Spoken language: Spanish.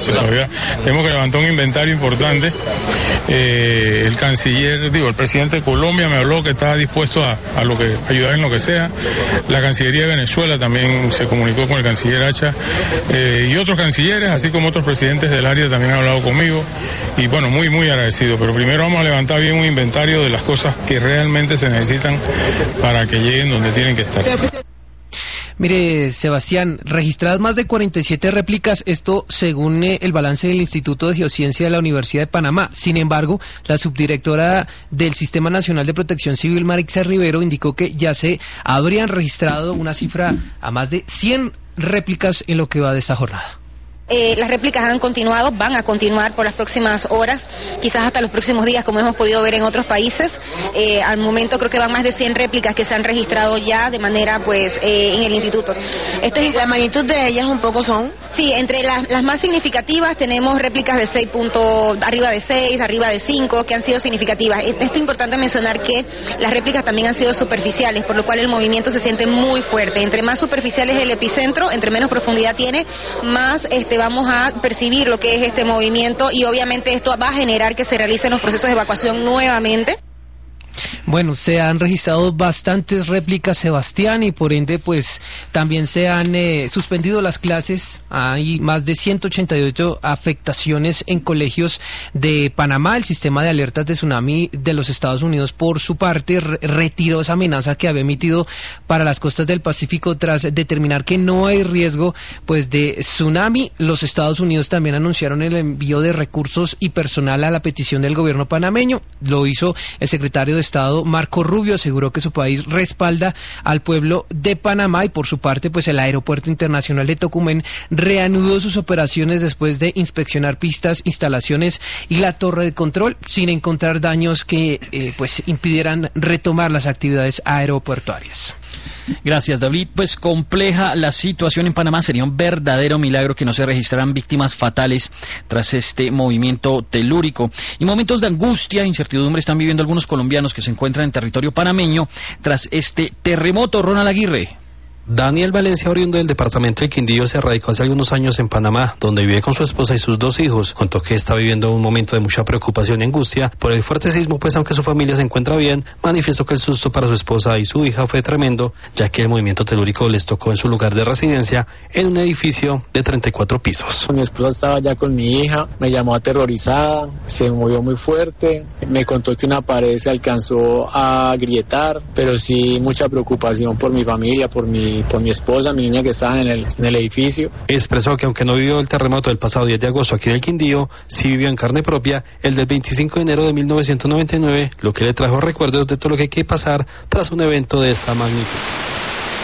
Todavía tenemos que levantar un inventario importante. El canciller, el presidente de Colombia me habló que estaba dispuesto a ayudar en lo que sea. La Cancillería de Venezuela también se comunicó con el canciller Hacha, y otros cancilleres, así como otros presidentes del área también han hablado conmigo, y bueno, muy muy agradecido. Pero primero vamos a levantar bien un inventario de las cosas que realmente se necesitan para que lleguen donde tienen que estar. Mire, Sebastián, registradas más de 47 réplicas, esto según el balance del Instituto de Geociencia de la Universidad de Panamá. Sin embargo, la subdirectora del Sistema Nacional de Protección Civil, Marixa Rivero, indicó que ya se habrían registrado una cifra a más de 100 réplicas en lo que va de esta jornada. Las réplicas han continuado, van a continuar por las próximas horas, quizás hasta los próximos días, como hemos podido ver en otros países. Al momento creo que van más de 100 réplicas que se han registrado ya de manera, en el instituto. ¿La magnitud de ellas un poco son? Sí, entre las más significativas tenemos réplicas de 6 puntos, arriba de 6, arriba de 5, que han sido significativas. Esto es importante mencionar que las réplicas también han sido superficiales, por lo cual el movimiento se siente muy fuerte. Entre más superficial es el epicentro, entre menos profundidad tiene, más vamos a percibir lo que es este movimiento, y obviamente esto va a generar que se realicen los procesos de evacuación nuevamente. Bueno, se han registrado bastantes réplicas, Sebastián, y por ende pues también se han suspendido las clases. Hay más de 188 afectaciones en colegios de Panamá. El sistema de alertas de tsunami de los Estados Unidos, por su parte, retiró esa amenaza que había emitido para las costas del Pacífico tras determinar que no hay riesgo pues de tsunami. Los Estados Unidos también anunciaron el envío de recursos y personal a la petición del gobierno panameño. Lo hizo el secretario de Estado Marco Rubio, aseguró que su país respalda al pueblo de Panamá, y por su parte pues el Aeropuerto Internacional de Tocumen reanudó sus operaciones después de inspeccionar pistas, instalaciones y la torre de control, sin encontrar daños que impidieran retomar las actividades aeroportuarias. Gracias, David. Pues compleja la situación en Panamá. Sería un verdadero milagro que no se registraran víctimas fatales tras este movimiento telúrico. Y momentos de angustia e incertidumbre están viviendo algunos colombianos que se encuentran en territorio panameño tras este terremoto. Ronald Aguirre. Daniel Valencia, oriundo del departamento de Quindío, se radicó hace algunos años en Panamá, donde vive con su esposa y sus 2 hijos. Contó que está viviendo un momento de mucha preocupación y angustia por el fuerte sismo, pues aunque su familia se encuentra bien, manifestó que el susto para su esposa y su hija fue tremendo, ya que el movimiento telúrico les tocó en su lugar de residencia, en un edificio de 34 pisos. Mi esposa estaba ya con mi hija, me llamó aterrorizada, se movió muy fuerte, me contó que una pared se alcanzó a agrietar, pero sí mucha preocupación por mi familia, por mi esposa, mi niña que estaban en el edificio. Expresó que aunque no vivió el terremoto del pasado 10 de agosto aquí en el Quindío, sí vivió en carne propia el del 25 de enero de 1999, lo que le trajo recuerdos de todo lo que hay que pasar tras un evento de esta magnitud.